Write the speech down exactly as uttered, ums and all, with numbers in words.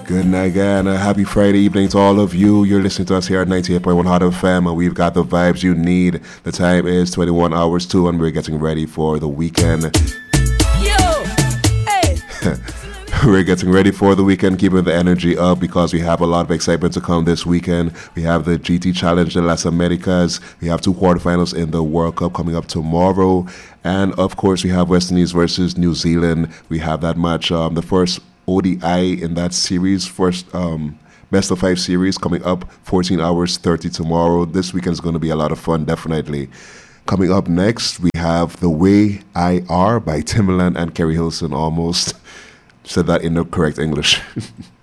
Good night again. A happy Friday evening to all of you. You're listening to us here at ninety-eight point one Hot F M, and we've got the vibes you need. The time is twenty-one hours two, and we're getting ready for the weekend. Yo! Hey! We're getting ready for the weekend, keeping the energy up because we have a lot of excitement to come this weekend. We have the G T Challenge de las Americas. We have two quarterfinals in the World Cup coming up tomorrow. And, of course, we have West Indies versus New Zealand. We have that match, um, the first O D I in that series, first um, best of five series coming up, fourteen hours thirty tomorrow. This weekend is going to be a lot of fun, definitely. Coming up next, we have The Way I Are by Timbaland and Kerry Hilson. Almost said that in the correct English.